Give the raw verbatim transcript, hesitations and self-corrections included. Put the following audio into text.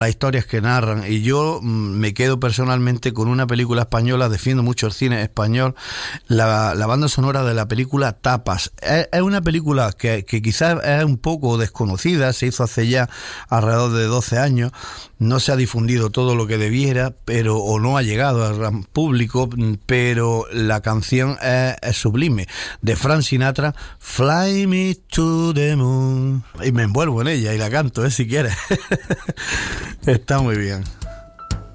las historias que narran, y yo mm, me quedo personalmente con una película española, defiendo mucho el cine español, la, la banda sonora de la película Tapas. Es, es una película que, que quizás es un poco desconocida, se hizo hace ya alrededor de doce años, no se ha difundido todo lo que debiera, pero o no ha llegado al gran público, pero la canción es, es sublime, de Frank Sinatra, Fly Me to the Moon, y me envuelvo en ella y la canto, ¿eh? Si quieres. Está muy bien.